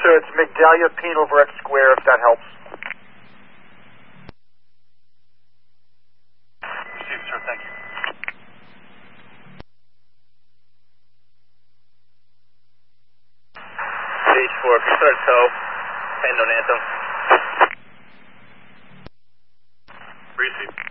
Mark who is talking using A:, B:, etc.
A: sir. It's Migdalia Penal Vert Square, if that helps.
B: Received, sir. Thank you.
C: Stage 4, start tow. Hand on Anthem.
B: Received.